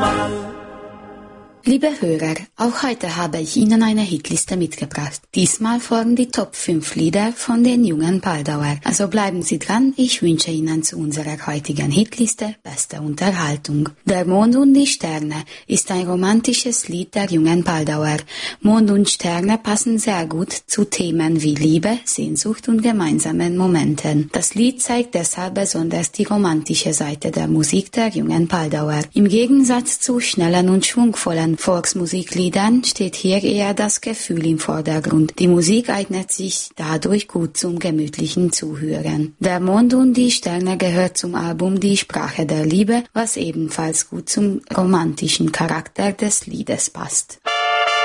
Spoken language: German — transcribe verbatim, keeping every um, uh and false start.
Mal. Liebe Hörer, auch heute habe ich Ihnen eine Hitliste mitgebracht. Diesmal folgen die Top fünf Lieder von den jungen Paldauer. Also bleiben Sie dran, ich wünsche Ihnen zu unserer heutigen Hitliste beste Unterhaltung. Der Mond und die Sterne ist ein romantisches Lied der jungen Paldauer. Mond und Sterne passen sehr gut zu Themen wie Liebe, Sehnsucht und gemeinsamen Momenten. Das Lied zeigt deshalb besonders die romantische Seite der Musik der jungen Paldauer. Im Gegensatz zu schnellen und schwungvollen Volksmusikliedern steht hier eher das Gefühl im Vordergrund. Die Musik eignet sich dadurch gut zum gemütlichen Zuhören. Der Mond und die Sterne gehört zum Album Die Sprache der Liebe, was ebenfalls gut zum romantischen Charakter des Liedes passt.